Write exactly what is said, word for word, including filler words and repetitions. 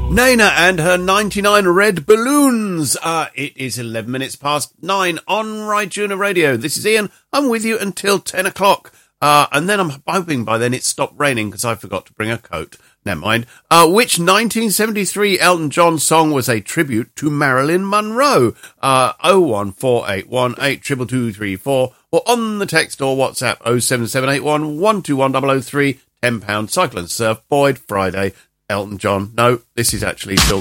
Naina and her ninety-nine red balloons. Uh, it is eleven minutes past nine on Raijuna Radio. This is Ian. I'm with you until ten o'clock. Uh, and then I'm hoping by then it's stopped raining because I forgot to bring a coat. Never mind. Uh, which nineteen seventy-three Elton John song was a tribute to Marilyn Monroe? Uh, oh one four eight one eight two two two three four or on the text or WhatsApp oh seven seven eight one one two one double oh three. ten pounds Cycle and Surf Boyd Friday. Elton John. No, this is actually Phil